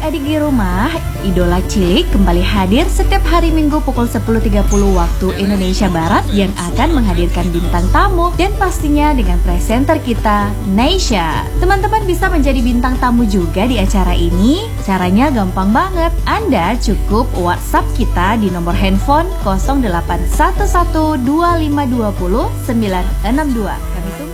adik-adik di rumah, Idola Cilik kembali hadir setiap hari Minggu pukul 10.30 waktu Indonesia Barat yang akan menghadirkan bintang tamu dan pastinya dengan presenter kita, Neysha. Teman-teman bisa menjadi bintang tamu juga di acara ini. Caranya gampang banget. Anda cukup WhatsApp kita di nomor handphone 08112520 962. Kami tunggu.